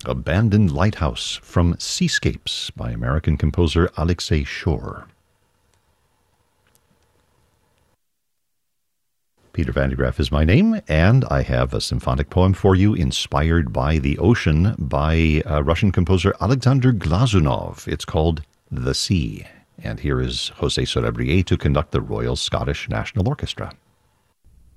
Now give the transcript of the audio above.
Abandoned Lighthouse from Seascapes by American composer Alexei Shore. Peter Van de Graaff is my name, and I have a symphonic poem for you inspired by the ocean by Russian composer Alexander Glazunov. It's called The Sea, and here is José Soler Brillet to conduct the Royal Scottish National Orchestra.